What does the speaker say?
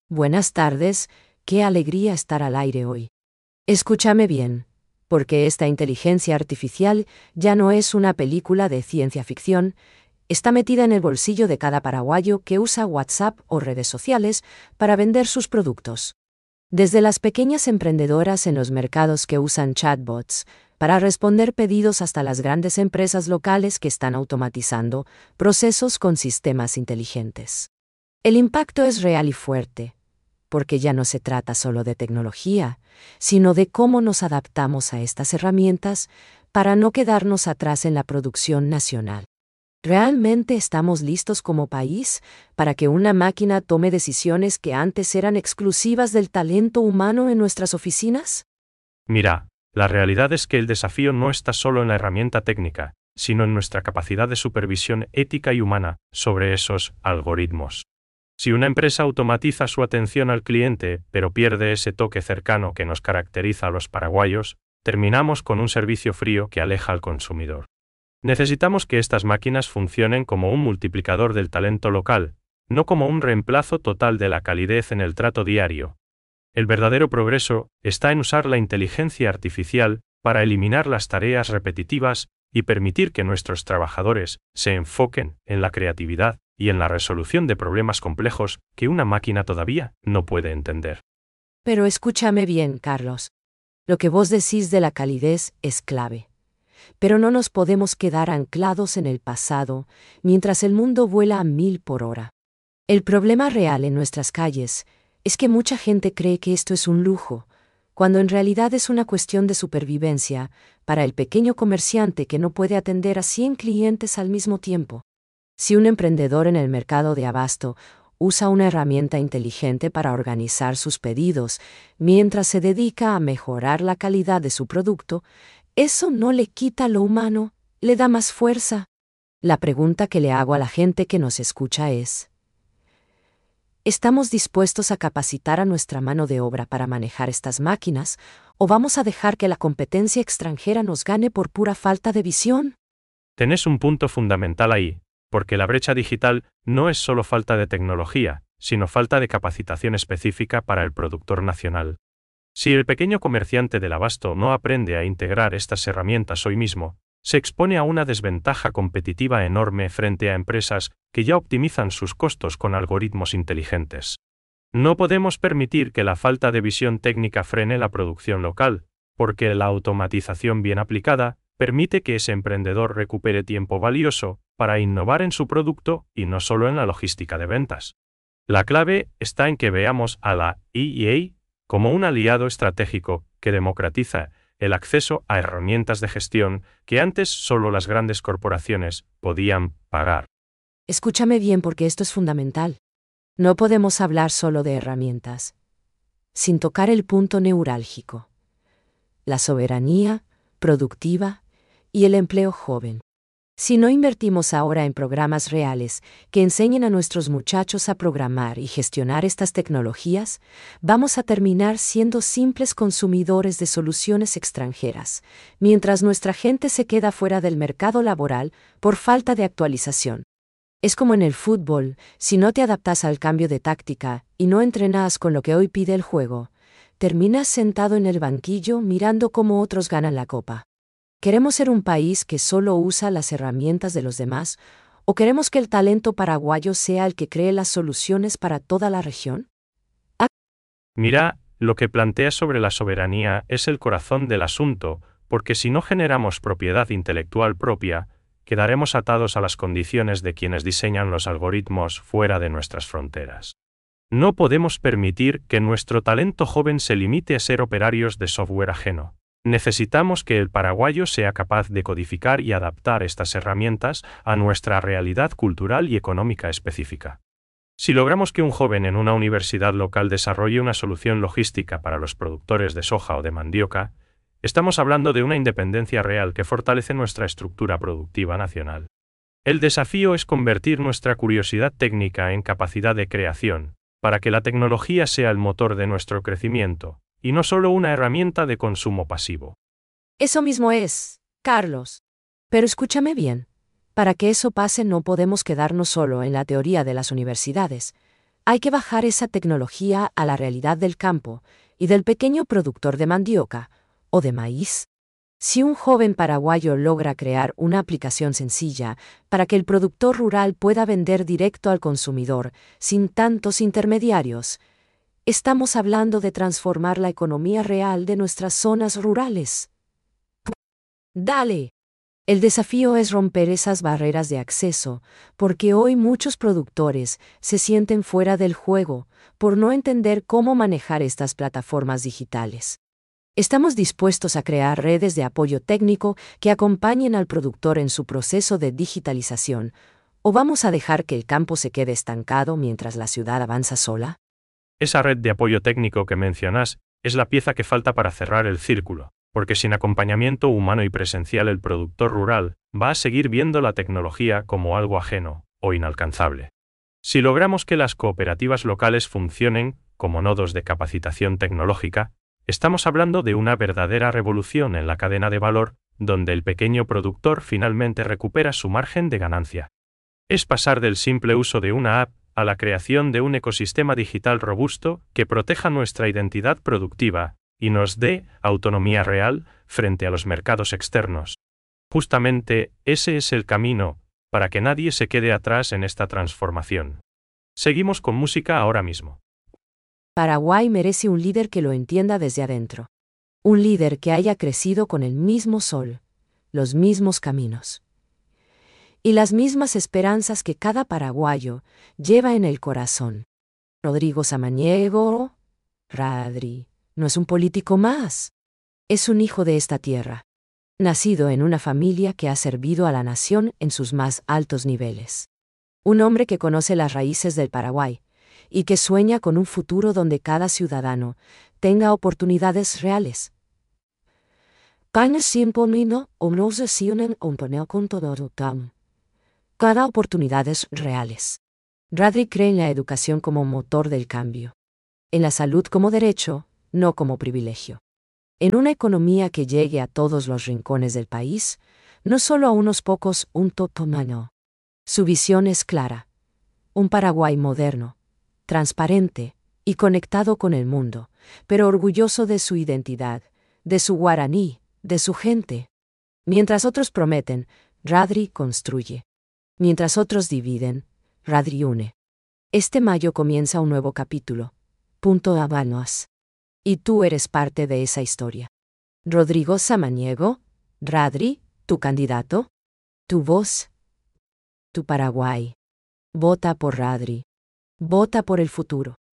Buenas tardes, qué alegría estar al aire hoy. Escúchame bien, porque esta inteligencia artificial ya no es una película de ciencia ficción, está metida en el bolsillo de cada paraguayo que usa WhatsApp o redes sociales para vender sus productos. Desde las pequeñas emprendedoras en los mercados que usan chatbots para responder pedidos hasta las grandes empresas locales que están automatizando procesos con sistemas inteligentes. El impacto es real y fuerte, porque ya no se trata solo de tecnología, sino de cómo nos adaptamos a estas herramientas para no quedarnos atrás en la producción nacional. ¿Realmente estamos listos como país para que una máquina tome decisiones que antes eran exclusivas del talento humano en nuestras oficinas? Mira, la realidad es que el desafío no está solo en la herramienta técnica, sino en nuestra capacidad de supervisión ética y humana sobre esos algoritmos. Si una empresa automatiza su atención al cliente, pero pierde ese toque cercano que nos caracteriza a los paraguayos, terminamos con un servicio frío que aleja al consumidor. Necesitamos que estas máquinas funcionen como un multiplicador del talento local, no como un reemplazo total de la calidez en el trato diario. El verdadero progreso está en usar la inteligencia artificial para eliminar las tareas repetitivas y permitir que nuestros trabajadores se enfoquen en la creatividad y en la resolución de problemas complejos que una máquina todavía no puede entender. Pero escúchame bien, Carlos. Lo que vos decís de la calidez es clave. Pero no nos podemos quedar anclados en el pasado mientras el mundo vuela a 1000 por hora. El problema real en nuestras calles es que mucha gente cree que esto es un lujo, cuando en realidad es una cuestión de supervivencia para el pequeño comerciante que no puede atender a 100 clientes al mismo tiempo. Si un emprendedor en el mercado de abasto usa una herramienta inteligente para organizar sus pedidos mientras se dedica a mejorar la calidad de su producto, eso no le quita lo humano, le da más fuerza. La pregunta que le hago a la gente que nos escucha es: ¿estamos dispuestos a capacitar a nuestra mano de obra para manejar estas máquinas, o vamos a dejar que la competencia extranjera nos gane por pura falta de visión? Tenés un punto fundamental ahí, porque la brecha digital no es solo falta de tecnología, sino falta de capacitación específica para el productor nacional. Si el pequeño comerciante del abasto no aprende a integrar estas herramientas hoy mismo, se expone a una desventaja competitiva enorme frente a empresas que ya optimizan sus costos con algoritmos inteligentes. No podemos permitir que la falta de visión técnica frene la producción local, porque la automatización bien aplicada permite que ese emprendedor recupere tiempo valioso para innovar en su producto y no solo en la logística de ventas. La clave está en que veamos a la IA como un aliado estratégico que democratiza el acceso a herramientas de gestión que antes solo las grandes corporaciones podían pagar. Escúchame bien, porque esto es fundamental. No podemos hablar solo de herramientas, sin tocar el punto neurálgico: la soberanía productiva y el empleo joven. Si no invertimos ahora en programas reales que enseñen a nuestros muchachos a programar y gestionar estas tecnologías, vamos a terminar siendo simples consumidores de soluciones extranjeras, mientras nuestra gente se queda fuera del mercado laboral por falta de actualización. Es como en el fútbol: si no te adaptas al cambio de táctica y no entrenas con lo que hoy pide el juego, terminas sentado en el banquillo mirando cómo otros ganan la copa. ¿Queremos ser un país que solo usa las herramientas de los demás, o queremos que el talento paraguayo sea el que cree las soluciones para toda la región? Mira, lo que planteas sobre la soberanía es el corazón del asunto, porque si no generamos propiedad intelectual propia, quedaremos atados a las condiciones de quienes diseñan los algoritmos fuera de nuestras fronteras. No podemos permitir que nuestro talento joven se limite a ser operarios de software ajeno. Necesitamos que el paraguayo sea capaz de codificar y adaptar estas herramientas a nuestra realidad cultural y económica específica. Si logramos que un joven en una universidad local desarrolle una solución logística para los productores de soja o de mandioca, estamos hablando de una independencia real que fortalece nuestra estructura productiva nacional. El desafío es convertir nuestra curiosidad técnica en capacidad de creación, para que la tecnología sea el motor de nuestro crecimiento, y no solo una herramienta de consumo pasivo. Eso mismo es, Carlos. Pero escúchame bien: para que eso pase no podemos quedarnos solo en la teoría de las universidades. Hay que bajar esa tecnología a la realidad del campo y del pequeño productor de mandioca o de maíz. Si un joven paraguayo logra crear una aplicación sencilla para que el productor rural pueda vender directo al consumidor sin tantos intermediarios, estamos hablando de transformar la economía real de nuestras zonas rurales. ¡Dale! El desafío es romper esas barreras de acceso, porque hoy muchos productores se sienten fuera del juego por no entender cómo manejar estas plataformas digitales. Estamos dispuestos a crear redes de apoyo técnico que acompañen al productor en su proceso de digitalización, ¿o vamos a dejar que el campo se quede estancado mientras la ciudad avanza sola? Esa red de apoyo técnico que mencionas es la pieza que falta para cerrar el círculo, porque sin acompañamiento humano y presencial el productor rural va a seguir viendo la tecnología como algo ajeno o inalcanzable. Si logramos que las cooperativas locales funcionen como nodos de capacitación tecnológica, estamos hablando de una verdadera revolución en la cadena de valor, donde el pequeño productor finalmente recupera su margen de ganancia. Es pasar del simple uso de una app a la creación de un ecosistema digital robusto que proteja nuestra identidad productiva y nos dé autonomía real frente a los mercados externos. Justamente ese es el camino para que nadie se quede atrás en esta transformación. Seguimos con música ahora mismo. Paraguay merece un líder que lo entienda desde adentro. Un líder que haya crecido con el mismo sol, los mismos caminos y las mismas esperanzas que cada paraguayo lleva en el corazón. Rodrigo Samaniego, Radri, no es un político más. Es un hijo de esta tierra, nacido en una familia que ha servido a la nación en sus más altos niveles. Un hombre que conoce las raíces del Paraguay y que sueña con un futuro donde cada ciudadano tenga oportunidades reales. Cada oportunidades reales. Radri cree en la educación como motor del cambio. En la salud como derecho, no como privilegio. En una economía que llegue a todos los rincones del país, no solo a unos pocos, un totomano. Su visión es clara. Un Paraguay moderno, transparente y conectado con el mundo, pero orgulloso de su identidad, de su guaraní, de su gente. Mientras otros prometen, Radri construye. Mientras otros dividen, Radri une. Este mayo comienza un nuevo capítulo. Punto Habanos. Y tú eres parte de esa historia. Rodrigo Samaniego, Radri, tu candidato, tu voz, tu Paraguay. Vota por Radri. Vota por el futuro.